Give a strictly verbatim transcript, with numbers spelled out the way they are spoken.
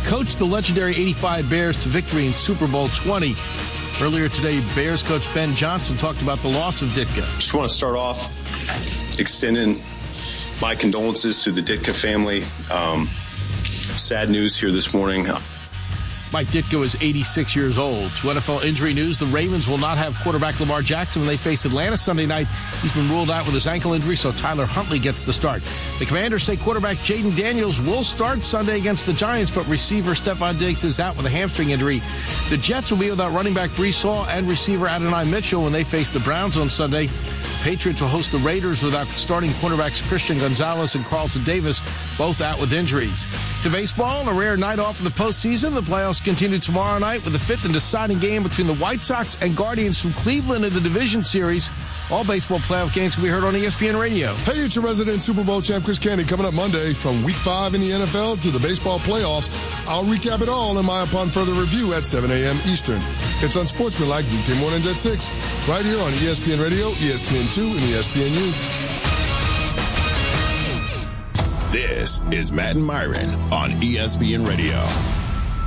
coached the legendary eighty-five Bears to victory in Super Bowl twenty. Earlier today, Bears coach Ben Johnson talked about the loss of Ditka. Just want to start off extending my condolences to the Ditka family. Um, sad news here this morning. Mike Ditka is eighty-six years old. To N F L injury news, the Ravens will not have quarterback Lamar Jackson when they face Atlanta Sunday night. He's been ruled out with his ankle injury, so Tyler Huntley gets the start. The Commanders say quarterback Jaden Daniels will start Sunday against the Giants, but receiver Stephon Diggs is out with a hamstring injury. The Jets will be without running back Breece Hall and receiver Adonai Mitchell when they face the Browns on Sunday. Patriots will host the Raiders without starting quarterbacks Christian Gonzalez and Carlton Davis, both out with injuries. To baseball, a rare night off in the postseason. The playoffs continue tomorrow night with the fifth and deciding game between the White Sox and Guardians from Cleveland in the division series. All baseball playoff games can be heard on E S P N Radio. Hey, it's your resident Super Bowl champ, Chris Candy, coming up Monday from Week five in the N F L to the baseball playoffs. I'll recap it all in my Upon Further Review at seven a.m. Eastern. It's Unsportsmanlike weekday mornings at six, right here on E S P N Radio, E S P N two, and E S P N U. This is Matt and Myron on E S P N Radio.